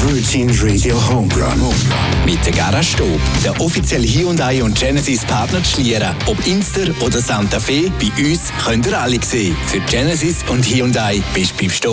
Virgin Radio Home Run. Mit der Garage Stop, der offizielle Hyundai und Genesis Partner Schlieren. Ob Inster oder Santa Fe, bei uns könnt ihr alle sehen. Für Genesis und Hyundai bist du beim Stop